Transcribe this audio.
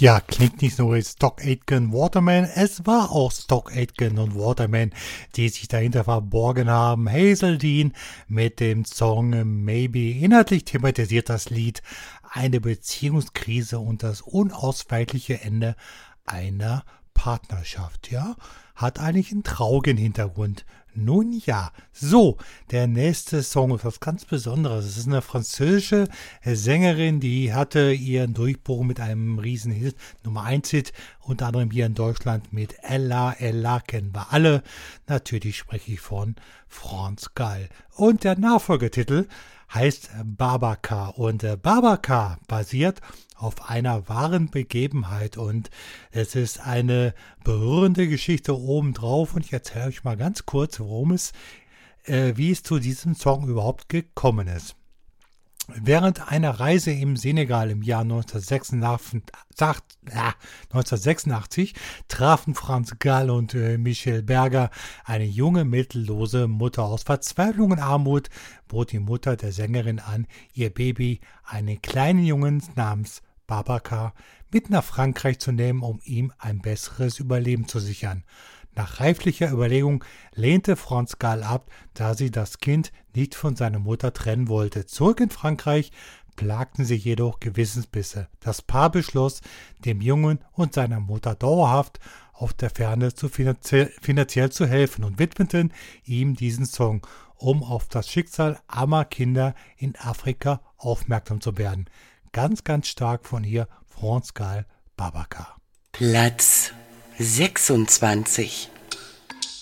Ja, klingt nicht nur wie Stock Aitken Waterman, es war auch Stock Aitken und Waterman, die sich dahinter verborgen haben. Hazel Dean mit dem Song Maybe. Inhaltlich thematisiert das Lied eine Beziehungskrise und das unausweichliche Ende einer Partnerschaft, ja? Hat eigentlich einen traurigen Hintergrund. Nun ja, so, der nächste Song ist was ganz Besonderes. Es ist eine französische Sängerin, die hatte ihren Durchbruch mit einem riesen Hit, Nummer 1 Hit, unter anderem hier in Deutschland mit Ella, Ella kennen wir alle. Natürlich spreche ich von France Gall. Und der Nachfolgetitel heißt Babacar und Babacar basiert auf einer wahren Begebenheit und es ist eine berührende Geschichte obendrauf und ich erzähle euch mal ganz kurz, wie es zu diesem Song überhaupt gekommen ist. Während einer Reise im Senegal im Jahr 1986 trafen Franz Gall und Michel Berger eine junge, mittellose Mutter. Aus Verzweiflung und Armut bot die Mutter der Sängerin an, ihr Baby, einen kleinen Jungen namens Babacar, mit nach Frankreich zu nehmen, um ihm ein besseres Überleben zu sichern. Nach reiflicher Überlegung lehnte Franz Gall ab, da sie das Kind nicht von seiner Mutter trennen wollte. Zurück in Frankreich plagten sie jedoch Gewissensbisse. Das Paar beschloss, dem Jungen und seiner Mutter dauerhaft auf der Ferne finanziell zu helfen und widmeten ihm diesen Song, um auf das Schicksal armer Kinder in Afrika aufmerksam zu werden. Ganz, ganz stark von ihr, Franz Gall, Babacar. Platz 26.